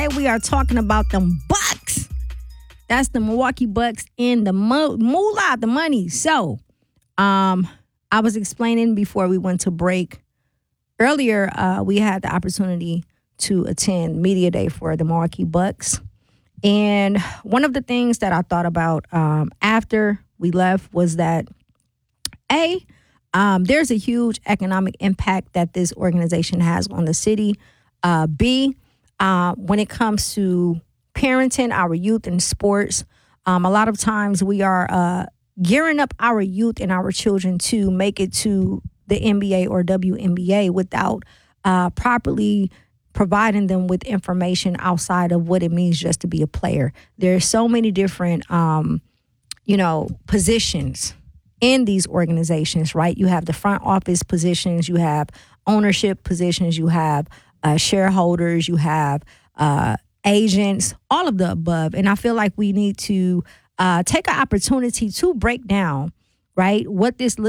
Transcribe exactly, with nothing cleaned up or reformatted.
We are talking about them Bucks. That's the Milwaukee Bucks in the mo- moolah, the money. So, um, I was explaining before we went to break. Earlier, uh, we had the opportunity to attend Media Day for the Milwaukee Bucks. And one of the things that I thought about um, after we left was that, A, um, there's a huge economic impact that this organization has on the city. Uh, B, uh, when it comes to parenting our youth in sports, um, a lot of times we are uh, gearing up our youth and our children to make it to the N B A or W N B A without uh, properly providing them with information outside of what it means just to be a player. There's so many different, um, you know, positions in these organizations, right? You have the front office positions, you have ownership positions, you have uh, shareholders, you have uh, agents, all of the above. And I feel like we need to uh, take an opportunity to break down, right, what this looks